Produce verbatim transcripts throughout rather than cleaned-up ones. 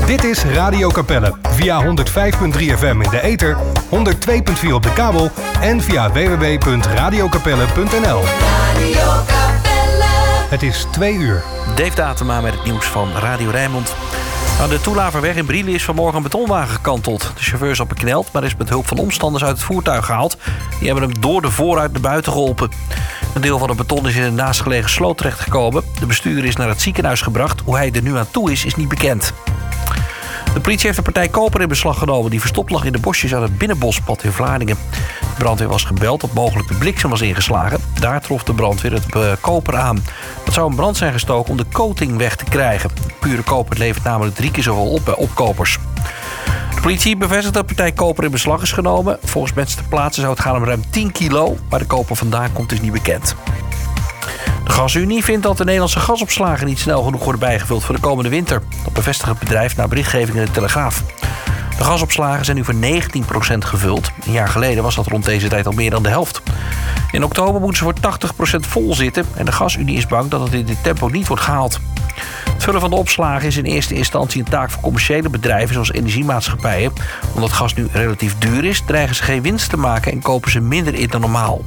Dit is Radio Capelle via honderd vijf komma drie F M in de ether, honderd twee komma vier op de kabel en via w w w punt radio capelle punt n l. Radio Capelle. Het is twee uur. Dave Datema met het nieuws van Radio Rijnmond. Aan de Toelaverweg in Brielen is vanmorgen een betonwagen gekanteld. De chauffeur is al bekneld, maar is met hulp van omstanders uit het voertuig gehaald. Die hebben hem door de voorruit naar buiten geholpen. Een deel van het beton is in een naastgelegen sloot terechtgekomen. De bestuurder is naar het ziekenhuis gebracht. Hoe hij er nu aan toe is, is niet bekend. De politie heeft een partij koper in beslag genomen die verstopt lag in de bosjes aan het Binnenbospad in Vlaardingen. De brandweer was gebeld dat mogelijk de bliksem was ingeslagen. Daar trof de brandweer het uh, koper aan. Dat zou een brand zijn gestoken om de coating weg te krijgen. Pure koper levert namelijk drie keer zoveel op bij opkopers. De politie bevestigt dat de partij koper in beslag is genomen. Volgens mensen ter plaatse zou het gaan om ruim tien kilo. Waar de koper vandaan komt is niet bekend. De Gasunie vindt dat de Nederlandse gasopslagen niet snel genoeg worden bijgevuld voor de komende winter. Dat bevestigt het bedrijf na berichtgeving in de Telegraaf. De gasopslagen zijn nu voor negentien procent gevuld. Een jaar geleden was dat rond deze tijd al meer dan de helft. In oktober moeten ze voor tachtig procent vol zitten en de Gasunie is bang dat het in dit tempo niet wordt gehaald. Het vullen van de opslagen is in eerste instantie een taak voor commerciële bedrijven zoals energiemaatschappijen. Omdat gas nu relatief duur is, dreigen ze geen winst te maken en kopen ze minder in dan normaal.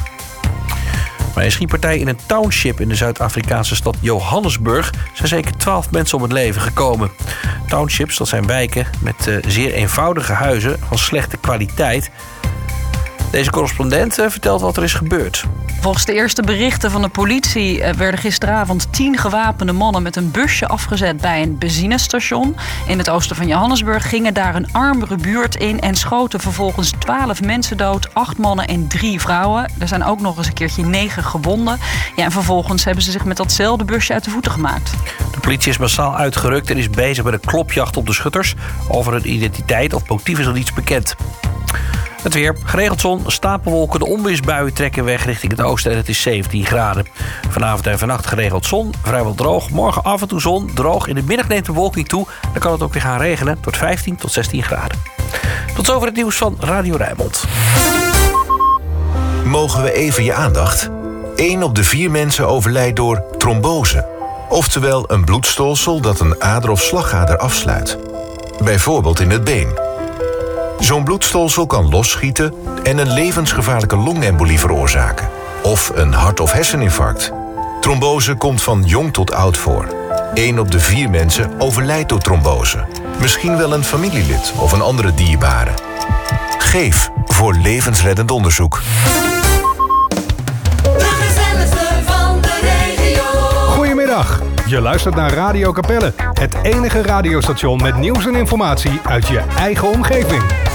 Bij een schietpartij in een township in de Zuid-Afrikaanse stad Johannesburg zijn zeker twaalf mensen om het leven gekomen. Townships, dat zijn wijken met uh, zeer eenvoudige huizen van slechte kwaliteit. Deze correspondent uh, vertelt wat er is gebeurd. Volgens de eerste berichten van de politie werden gisteravond tien gewapende mannen met een busje afgezet bij een benzinestation. In het oosten van Johannesburg gingen daar een armere buurt in en schoten vervolgens twaalf mensen dood, acht mannen en drie vrouwen. Er zijn ook nog eens een keertje negen gewonden. Ja, en vervolgens hebben ze zich met datzelfde busje uit de voeten gemaakt. De politie is massaal uitgerukt en is bezig met een klopjacht op de schutters. Over hun identiteit of motief is nog niets bekend. Het weer, geregeld zon, stapelwolken, de onweersbuien trekken weg richting het oosten en het is zeventien graden. Vanavond en vannacht geregeld zon, vrijwel droog. Morgen af en toe zon, droog. In de middag neemt de bewolking toe. Dan kan het ook weer gaan regenen tot vijftien tot zestien graden. Tot zover het nieuws van Radio Rijnmond. Mogen we even je aandacht? Eén op de vier mensen overlijdt door trombose. Oftewel een bloedstolsel dat een ader of slagader afsluit. Bijvoorbeeld in het been. Zo'n bloedstolsel kan losschieten en een levensgevaarlijke longembolie veroorzaken. Of een hart- of herseninfarct. Trombose komt van jong tot oud voor. Eén op de vier mensen overlijdt door trombose. Misschien wel een familielid of een andere dierbare. Geef voor levensreddend onderzoek. De gezelligste van de regio. Goedemiddag. Je luistert naar Radio Capelle. Het enige radiostation met nieuws en informatie uit je eigen omgeving.